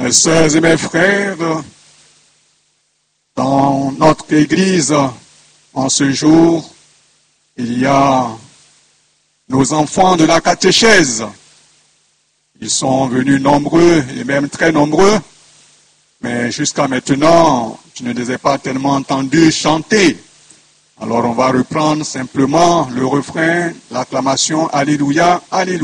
Mes sœurs et mes frères, dans notre Église, en ce jour, il y a nos enfants de la catéchèse. Ils sont venus nombreux et même très nombreux, mais jusqu'à maintenant, je ne les ai pas tellement entendus chanter. Alors on va reprendre simplement le refrain, l'acclamation « Alléluia, Alléluia ».